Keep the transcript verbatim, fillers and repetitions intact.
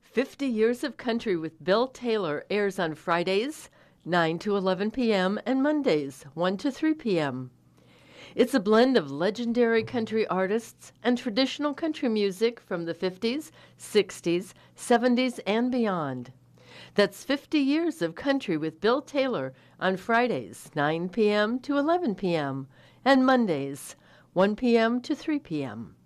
fifty Years of Country with Bill Taylor airs on Fridays, nine to eleven p.m., and Mondays, one to three p.m. It's a blend of legendary country artists and traditional country music from the fifties, sixties, seventies, and beyond. That's fifty Years of Country with Bill Taylor on Fridays, nine p.m. to eleven p.m., and Mondays, one p.m. to three p.m.